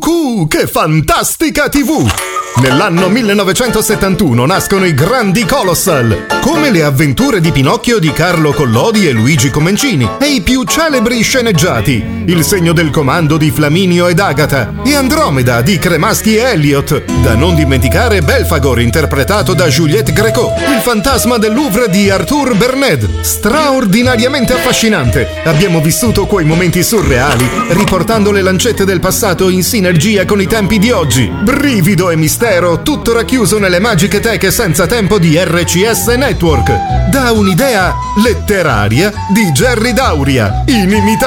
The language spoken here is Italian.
Che fantastica TV! Nell'anno 1971 nascono i grandi Colossal, come le avventure di Pinocchio di Carlo Collodi e Luigi Comencini, e i più celebri sceneggiati, Il segno del comando di Flaminio ed Agata, e Andromeda di Cremaschi e Elliott, da non dimenticare Belfagor interpretato da Juliette Gréco, Il fantasma del Louvre di Arthur Berned, straordinariamente affascinante. Abbiamo vissuto quei momenti surreali, riportando le lancette del passato in sinergia con i tempi di oggi. Brivido e mistero, tutto racchiuso nelle magiche teche senza tempo di RCS Network. Da un'idea letteraria di Jerry Dauria, inimitabile.